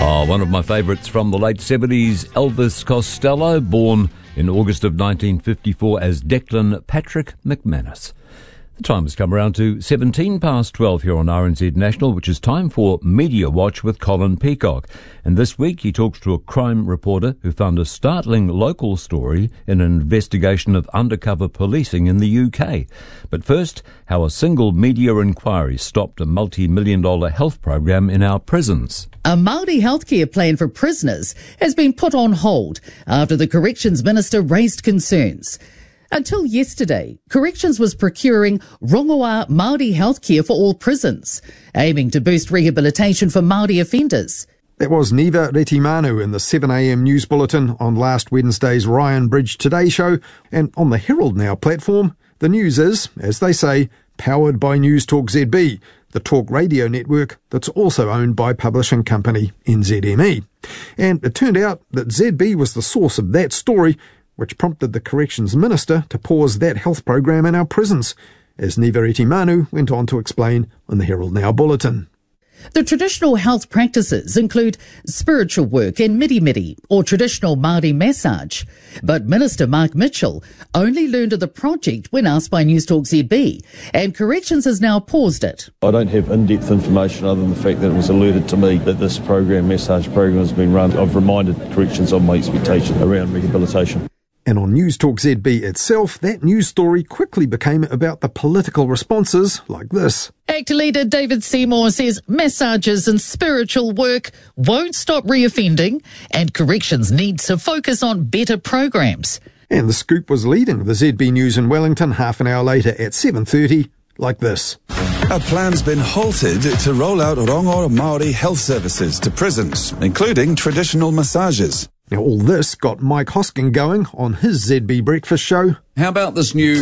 One of my favourites from the late 70s, Elvis Costello, born in August of 1954 as Declan Patrick McManus. The time has come around to 17 past 12 here on RNZ National, which is time for Media Watch with Colin Peacock. And this week he talks to a crime reporter who found a startling local story in an investigation of undercover policing in the UK. But first, how a single media inquiry stopped a multi-million-dollar health program in our prisons. A Māori healthcare plan for prisoners has been put on hold after the Corrections Minister raised concerns. Until yesterday, Corrections was procuring rongoā Māori healthcare for all prisons, aiming to boost rehabilitation for Māori offenders. That was Niva Retimanu in the 7am news bulletin on last Wednesday's Ryan Bridge Today show, and on the Herald Now platform, the news is, as they say, powered by News Talk ZB, the talk radio network that's also owned by publishing company NZME. And it turned out that ZB was the source of that story, which prompted the Corrections Minister to pause that health program in our prisons, as Niva Retimanu went on to explain in the Herald Now bulletin. The traditional health practices include spiritual work and midi-midi, or traditional Māori massage. But Minister Mark Mitchell only learned of the project when asked by News Talk ZB, and Corrections has now paused it. I don't have in-depth information other than the fact that it was alerted to me that this massage program has been run. I've reminded Corrections of my expectation around rehabilitation. And on News Talk ZB itself, that news story quickly became about the political responses like this. ACT leader David Seymour says massages and spiritual work won't stop reoffending, and Corrections needs to focus on better programs. And the Scoop was leading the ZB News in Wellington half an hour later at 7:30, like this. A plan's been halted to roll out rongoā Māori health services to prisons, including traditional massages. Now, all this got Mike Hosking going on his ZB Breakfast show. How about this new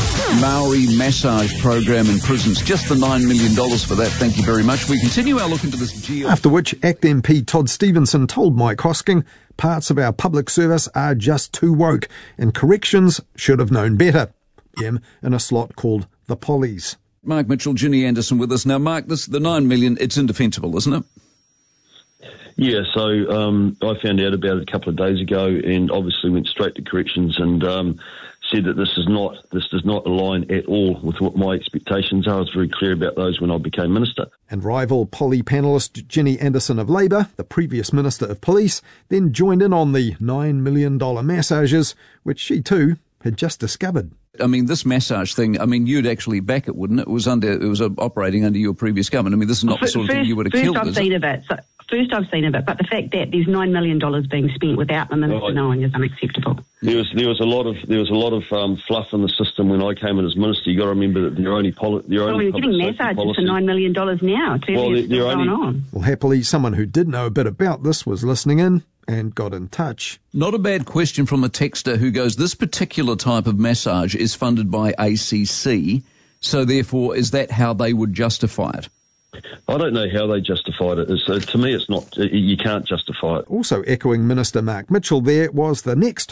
Maori massage program in prisons? Just the $9 million for that. Thank you very much. We continue our look into this After which, ACT MP Todd Stevenson told Mike Hosking parts of our public service are just too woke and Corrections should have known better. Him in a slot called the Pollies. Mark Mitchell, Ginny Anderson with us. Now, Mark, the $9 million, it's indefensible, isn't it? Yeah, so I found out about it a couple of days ago and obviously went straight to Corrections and said that this does not align at all with what my expectations are. I was very clear about those when I became Minister. And rival Polly panellist Ginny Anderson of Labour, the previous Minister of Police, then joined in on the $9 million massages, which she too had just discovered. I mean, this massage thing, you'd actually back it, wouldn't it? It was operating under your previous government. This is not the sort of thing you would have killed, is it? First I've seen of it, but the fact that there's $9 million being spent without the Minister knowing is unacceptable. There was a lot of fluff in the system when I came in as Minister. You got to remember that they're only we're getting massages for $9 million now. Going on. Well, happily, someone who did know a bit about this was listening in and got in touch. Not a bad question from a texter who goes, this particular type of massage is funded by ACC, so therefore is that how they would justify it? I don't know how they justified it. To me, it's not. You can't justify it. Also echoing Minister Mark Mitchell there was the next